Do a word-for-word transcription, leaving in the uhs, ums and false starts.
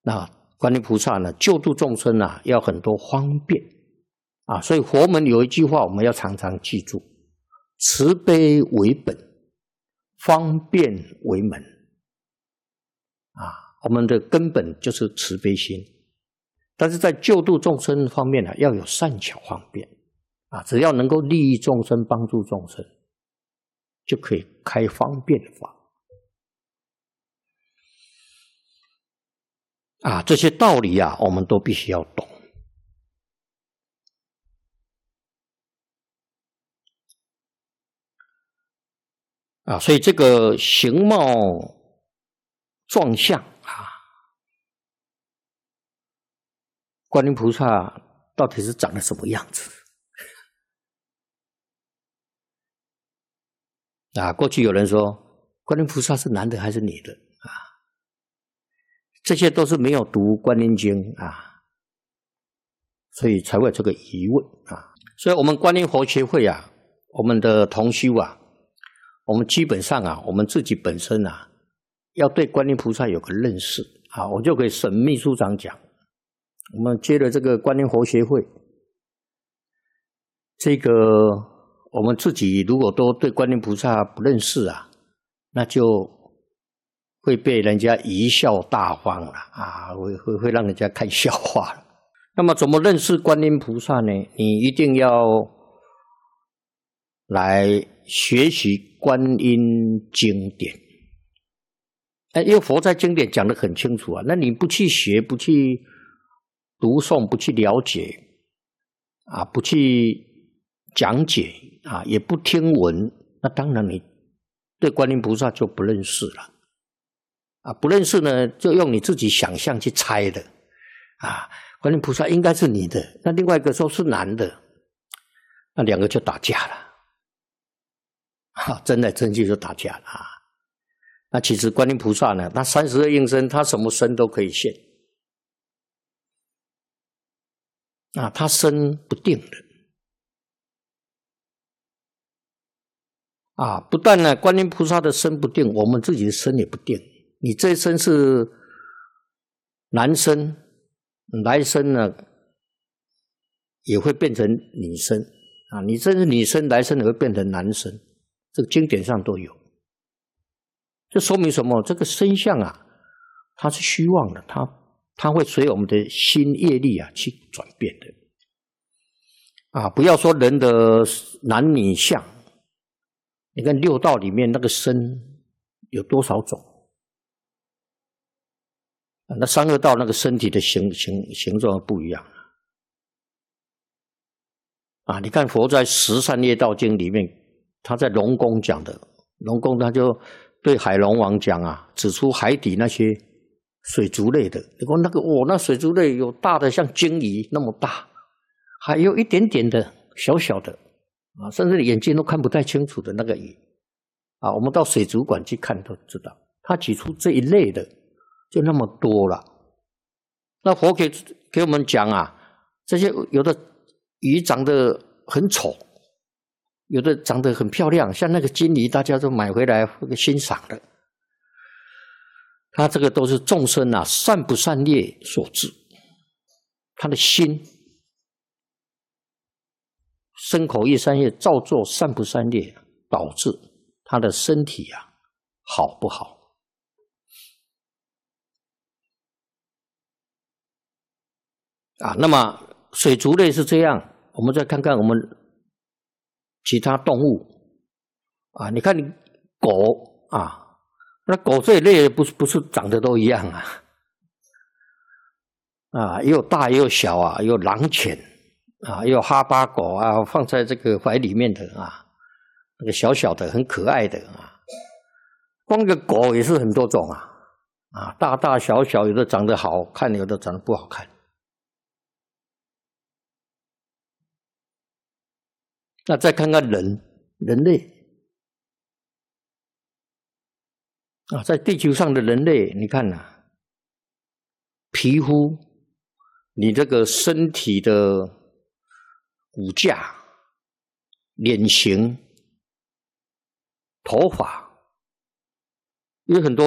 那观音菩萨呢，救度众生啊，要很多方便啊，所以佛门有一句话，我们要常常记住：慈悲为本，方便为门。啊，我们的根本就是慈悲心，但是在救度众生方面呢、啊，要有善巧方便啊，只要能够利益众生、帮助众生，就可以开方便的法。啊，这些道理啊，我们都必须要懂。啊，所以这个形貌状相啊，观音菩萨到底是长得什么样子？啊，过去有人说观音菩萨是男的还是女的啊？这些都是没有读《观音经》啊，所以才会有这个疑问啊。所以我们观音佛学会啊，我们的同修啊，我们基本上啊，我们自己本身啊，要对观音菩萨有个认识啊。我就给沈秘书长讲，我们接了这个观音佛学会，这个我们自己如果都对观音菩萨不认识啊，那就会被人家贻笑大方了啊，会会会让人家看笑话了。那么怎么认识观音菩萨呢？你一定要来学习观音经典。因为佛在经典讲得很清楚啊，那你不去学，不去读诵，不去了解啊，不去讲解啊，也不听闻，那当然你对观音菩萨就不认识了啊。不认识呢，就用你自己想象去猜的啊。观音菩萨应该是女的，那另外一个说是男的，那两个就打架了啊，真来真去就打架了啊。那其实观音菩萨呢，他三十二应身，他什么身都可以现啊，他身不定的啊。不但呢，观音菩萨的身不定，我们自己的身也不定。你这一生是男生，来生呢也会变成女生啊。你这是女生，来生也会变成男生，这个经典上都有。这说明什么？这个身相啊，它是虚妄的，它它会随我们的心业力啊去转变的啊。不要说人的男女相，你看六道里面那个身有多少种啊？那三恶道那个身体的形形形状不一样啊。你看佛在《十善业道经》里面，他在龙宫讲的，龙宫他就对海龙王讲啊，指出海底那些水族类的，你看那个哦，那水族类有大的像鲸鱼那么大，还有一点点的小小的啊，甚至眼睛都看不太清楚的那个鱼啊，我们到水族馆去看都知道，他举出这一类的就那么多了。那佛给给我们讲啊，这些有的鱼长得很丑，有的长得很漂亮，像那个金鱼，大家都买回来欣赏的。他这个都是众生啊善不善业所致，他的心身口意三业造作善不善业，导致他的身体啊好不好啊？那么水族类是这样，我们再看看我们其他动物啊，你看狗啊，那狗这一类不是不是长得都一样啊，啊，也有大也有小啊，也有狼犬啊，也有哈巴狗啊，放在这个怀里面的啊，那个小小的很可爱的啊，光个狗也是很多种啊，啊，大大小小，有的长得好看，有的长得不好看。那再看看人，人类啊，在地球上的人类，你看啊，皮肤，你这个身体的骨架、脸型、头发，有很多